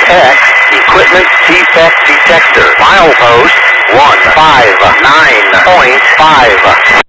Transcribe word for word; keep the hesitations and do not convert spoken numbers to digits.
X Equipment Defect Detector. Milepost one five nine point five.